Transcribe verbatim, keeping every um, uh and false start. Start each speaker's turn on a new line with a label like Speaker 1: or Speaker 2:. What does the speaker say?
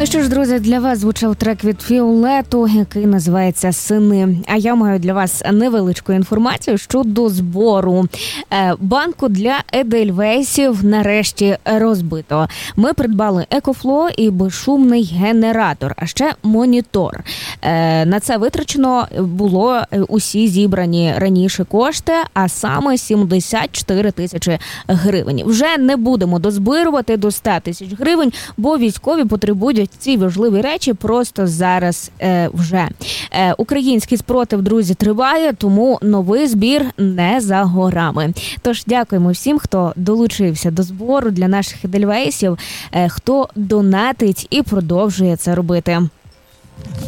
Speaker 1: Ну що ж, друзі, для вас звучав трек від Фіолету, який називається «Сини». А я маю для вас невеличку інформацію щодо збору. Банку для едельвейсів нарешті розбито. Ми придбали екофло і безшумний генератор, а ще монітор. На це витрачено було усі зібрані раніше кошти, а саме сімдесят чотири тисячі гривень. Вже не будемо дозбирувати до сто тисяч гривень, бо військові потребують ці важливі речі просто зараз е, вже. Е, український спротив, друзі, триває, тому новий збір не за горами. Тож дякуємо всім, хто долучився до збору для наших едельвейсів, е, хто донатить і продовжує це робити.